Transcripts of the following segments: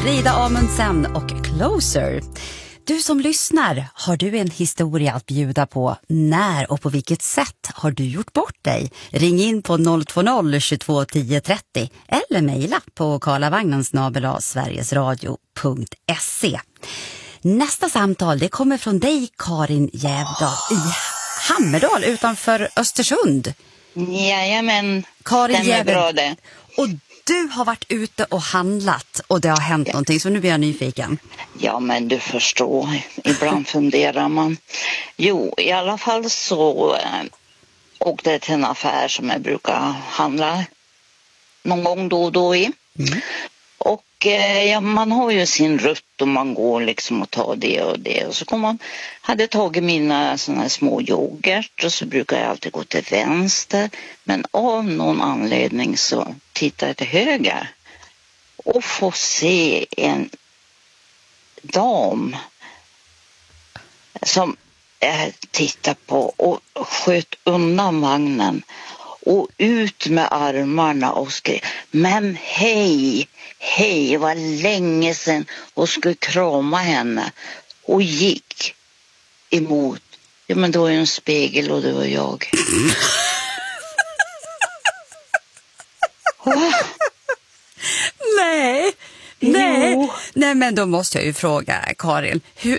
Frida Amundsen och Closer. Du som lyssnar, har du en historia att bjuda på? När och på vilket sätt har du gjort bort dig? Ring in på 020 22 10 30 eller mejla på karlavagnen@sverigesradio.se. Nästa samtal, det kommer från dig, Karin Jävdal i Hammerdal utanför Östersund. Jajamän, Karin stämmer bra det. Och du har varit ute och handlat och det har hänt någonting, så nu blir jag nyfiken. Ja, men du förstår, ibland funderar man. Jo, i alla fall så åkte jag till en affär som jag brukar handla någon gång då och då i. Och ja, man har ju sin rutt och man går liksom och tar det och det. Och så hade tagit mina såna här små yoghurt och så brukar jag alltid gå till vänster. Men av någon anledning så tittar jag till höger och får se en dam som jag tittar på och sköt undan vagnen och ut med armarna och skrev: men hej, hej, vad länge sedan, och skulle krama henne och gick emot. Ja, men då var ju en spegel och det var jag. Nej, men då måste jag ju fråga Karin,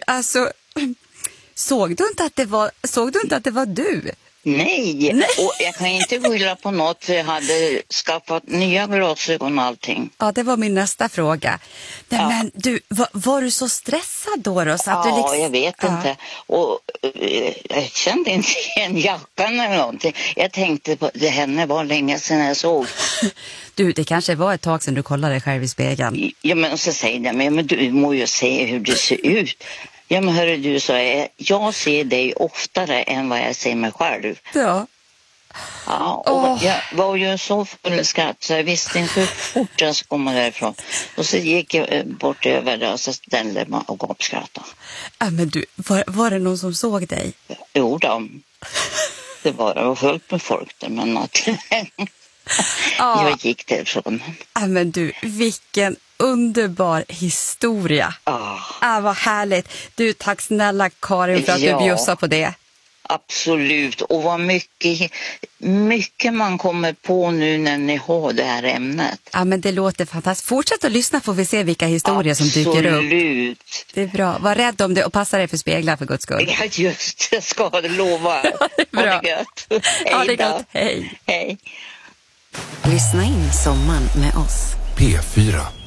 såg du inte att det var du? Nej, och jag kan inte skylla på något för jag hade skaffat nya glasögon och allting. Ja, det var min nästa fråga. Men du, var du så stressad då? Så att du liksom... jag vet inte. Och jag kände inte igen jackan eller någonting. Jag tänkte på det, henne var länge sedan jag såg. Du, det kanske var ett tag sedan du kollade dig själv i spegeln. Ja, men så säger jag, men du må ju se hur du ser ut. Ja, men hörru du, så jag ser dig oftare än vad jag ser mig själv. Ja. Ja, och jag var ju så full skratt så jag visste inte hur fort jag skulle komma därifrån. Och så gick jag bort över det och så ställde man och gapskrattade. Ja, men du, var det någon som såg dig? Jo då. Det var fullt med folk där, men att jag gick därifrån. Ja, men du, vilken underbar historia. Vad härligt. Du, tack snälla Karin för att du bjussar på det. Absolut, och vad mycket man kommer på nu när ni har det här ämnet. Ja, men det låter fantastiskt. Fortsätt att lyssna, får vi se vilka historier som dyker upp. Absolut. Det är bra. Var rädd om det och passa dig för speglar för Guds skull. Ja, just det, ska jag lova. Bra. Ha det gött. Ha det gott. Hej. Hej. Lyssna in sommaren med oss. P4.